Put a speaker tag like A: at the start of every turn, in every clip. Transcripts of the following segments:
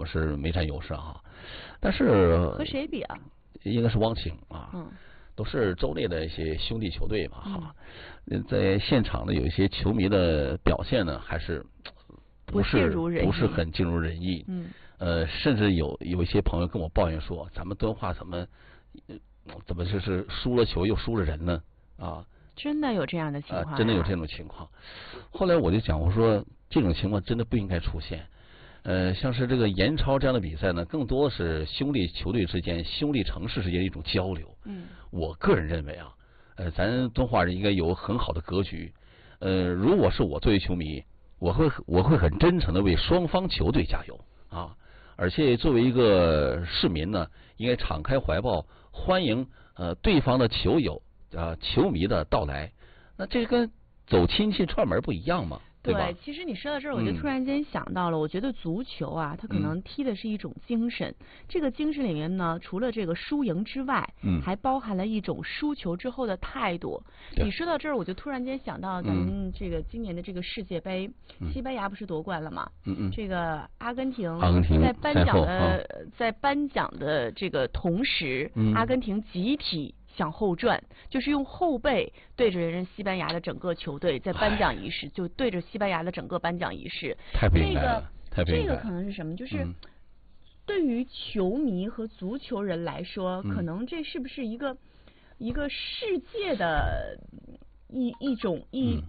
A: 们是没占优势啊。但是
B: 和谁比啊？
A: 应该是汪清啊，都是州内的一些兄弟球队嘛哈。在现场呢，有一些球迷的表现呢，还是不是很尽如人意。甚至有一些朋友跟我抱怨说，咱们敦化怎么就是输了球又输了人呢？啊，
B: 真的有这样的情况？
A: 真的有这种情况。后来我就讲，我说这种情况真的不应该出现。像是这个延超这样的比赛呢，更多是兄弟球队之间、兄弟城市之间的一种交流。我个人认为啊，咱敦化人应该有很好的格局。如果是我作为球迷，我会很真诚的为双方球队加油啊！而且作为一个市民呢，应该敞开怀抱，欢迎对方的球友球迷的到来。那这跟走亲戚串门不一样吗？
B: 对，其实你说到这儿，我就突然间想到了，我觉得足球啊，它可能踢的是一种精神。这个精神里面呢，除了这个输赢之外，还包含了一种输球之后的态度。你说到这儿，我就突然间想到咱们这个今年的这个世界杯，西班牙不是夺冠了吗？这个阿根廷在颁奖的这个同时，阿根廷集体向后转，就是用后背对着人西班牙的整个球队，在颁奖仪式就对着西班牙的整个颁奖仪式。
A: 太不应该了，
B: 这个可能是什么？就是对于球迷和足球人来说，可能这是不是一个世界的一种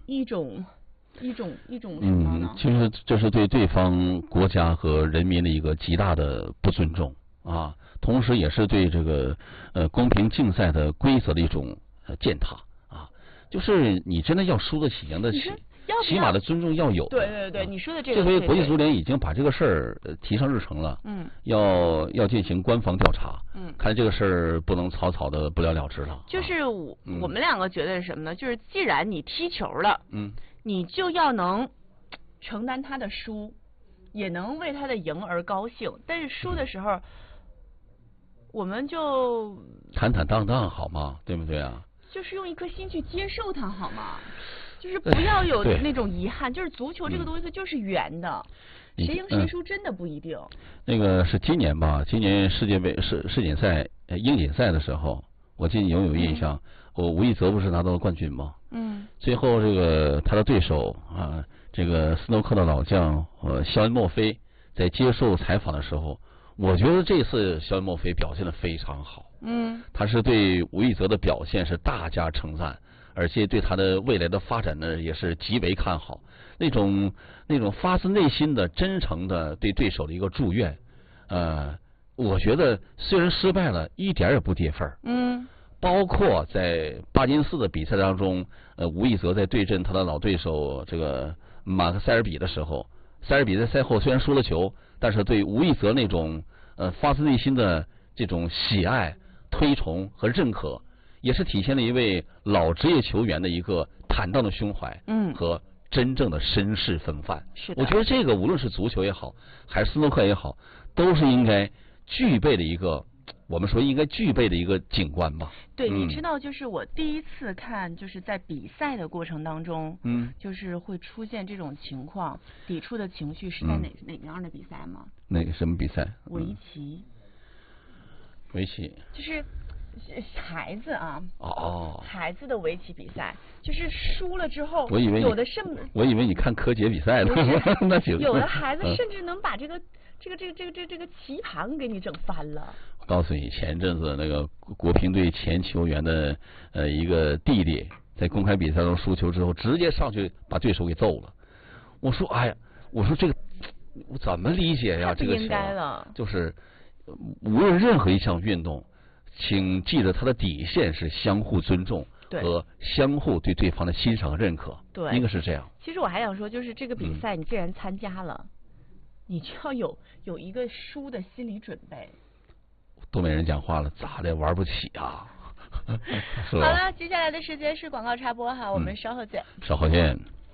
B: 什么呢？
A: 其实这是对对方国家和人民的一个极大的不尊重啊。同时也是对这个公平竞赛的规则的一种践踏啊，就是你真的要输得起赢得起，起码的尊重要有。
B: 对，你说的这个。
A: 这回国际足联已经把这个事儿提上日程了，要进行官方调查，看来这个事儿不能草草的不了了之了。
B: 就是我们两个觉得是什么呢？就是既然你踢球了，你就要能承担他的输，也能为他的赢而高兴，但是输的时候。我们就
A: 坦坦荡荡好吗？对不对啊？
B: 就是用一颗心去接受它好吗？就是不要有那种遗憾。就是足球这个东西就是圆的，谁赢谁输真的不一定。
A: 那个是今年吧？今年世界杯世锦赛英锦赛的时候，我记得有印象，吴亦泽不是拿到了冠军吗？最后这个他的对手啊，这个斯诺克的老将肖恩·莫菲在接受采访的时候。我觉得这次肖恩·莫菲表现得非常好，他是对吴亦泽的表现是大加称赞，而且对他的未来的发展呢也是极为看好。那种发自内心的、真诚的对对手的一个祝愿，我觉得虽然失败了，一点也不跌份。包括在巴金斯的比赛当中，吴亦泽在对阵他的老对手这个马克塞尔比的时候。塞尔比在赛后虽然输了球，但是对吴亦泽那种发自内心的这种喜爱、推崇和认可，也是体现了一位老职业球员的一个坦荡的胸怀，和真正的绅士风范。
B: 是的，
A: 我觉得这个无论是足球也好，还是斯诺克也好，都是应该具备的一个。我们说应该具备的一个景观吧。
B: 对，你知道，就是我第一次看，就是在比赛的过程当中，就是会出现这种情况，抵触的情绪是在哪样的比赛吗？
A: 哪个什么比赛？
B: 围棋。
A: 围棋。就是
B: 孩子啊。孩子的围棋比赛，就是输了之后，我以为
A: 你看柯洁比赛呢。那行。
B: 有的孩子甚至能把这个棋盘给你整翻了。
A: 我告诉你，前阵子那个国乒队前球员的一个弟弟在公开比赛中输球之后，直接上去把对手给揍了。我说这个我怎么理解呀？这个
B: 应该了。
A: 就是无论任何一项运动，请记得它的底线是相互尊重和相互对对方的欣赏和认可。
B: 对，
A: 应该是这样。
B: 其实我还想说，就是这个比赛你既然参加了。你就要有一个输的心理准备。
A: 东北人讲话了，咋的玩不起啊？
B: 好了，接下来的时间是广告插播哈，我们稍后见。
A: 稍后见。